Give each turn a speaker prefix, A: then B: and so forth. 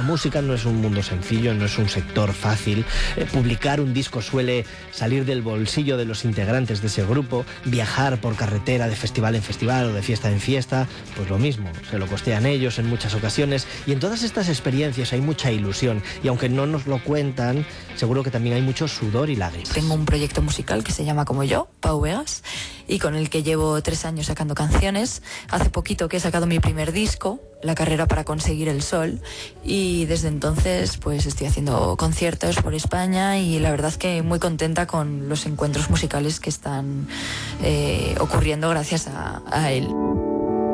A: música no es un mundo sencillo, no es un sector fácil. Publicar un disco suele salir del bolsillo de los integrantes de ese grupo, viajar por carretera de festival en festival o de fiesta en fiesta, pues lo mismo, se lo costean ellos en muchas ocasiones, y en todas estas experiencias hay mucha ilusión, y aunque no nos lo cuentan, seguro que también hay mucho sudor y lágrimas.
B: Tengo un proyecto musical que se llama Como Yo, Pau Vegas, y con el que llevo 3 años sacando canciones. Hace poquito que he sacado mi primer disco, La carrera para conseguir el sol, y desde entonces pues estoy haciendo conciertos por España y la verdad que muy contenta con los encuentros musicales que están ocurriendo gracias a él.